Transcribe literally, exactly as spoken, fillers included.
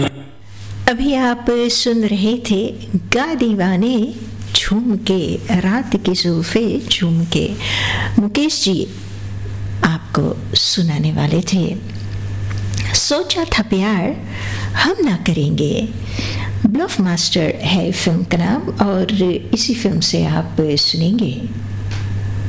अभी आप सुन रहे थे गा दीवाने झूम के, रात के सोफे झूम के। मुकेश जी आपको सुनाने वाले थे। सोचा था प्यार हम ना करेंगे, ब्लफ मास्टर है फिल्म का नाम, और इसी फिल्म से आप सुनेंगे